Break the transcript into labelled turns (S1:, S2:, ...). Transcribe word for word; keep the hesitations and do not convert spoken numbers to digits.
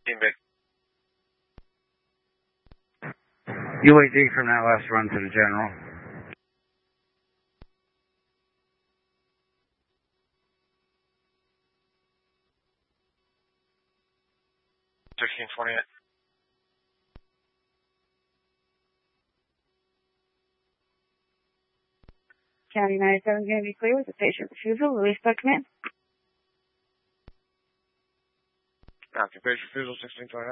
S1: Team Big.
S2: U A D from that last run to the general.
S1: sixteen twenty-eight.
S3: County ninety-seven is going to be clear with the patient refusal. Release by command.
S1: Copy. Patient refusal, sixteen twenty-nine.